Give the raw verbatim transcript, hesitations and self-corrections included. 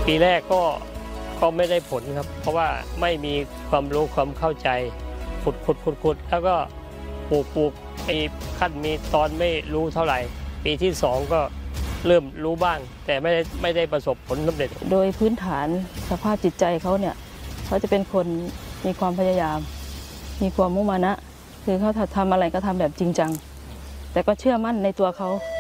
ปีแรกก็ก็ไม่ได้ผลครับเพราะว่าไม่มีความรู้ความเข้าใจขุดขุดขุดขุดแล้วก็ปลูกปลูกไอ้ขั้นมีตอนไม่รู้เท่าไหร่ปีที่สองก็เริ่มรู้บ้างแต่ไม่ได้ไม่ได้ประสบผลสำเร็จโดยพื้นฐานสภาพจิตใจเขาเนี่ยเขาจะเป็นคนมีความพยายามมีความมุ่งมั่นนะคือเขาทำอะไรก็ทำแบบจริงจังแต่ก็เชื่อมั่นในตัวเขา